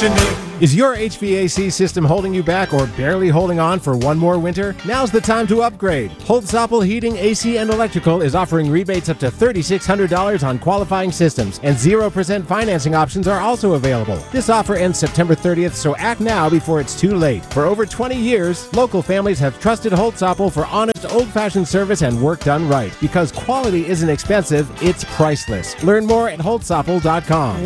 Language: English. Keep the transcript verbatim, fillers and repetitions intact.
conditioning. Is your H V A C system holding you back or barely holding on for one more winter? Now's the time to upgrade. Holtz-Oppel Heating, A C, and Electrical is offering rebates up to three thousand six hundred dollars on qualifying systems, and zero percent financing options are also available. This offer ends September thirtieth, so act now before it's too late. For over twenty years, local families have trusted Holtz-Oppel for honest, old-fashioned service and work done right. Because quality isn't expensive, it's priceless. Learn more at holtz oppel dot com.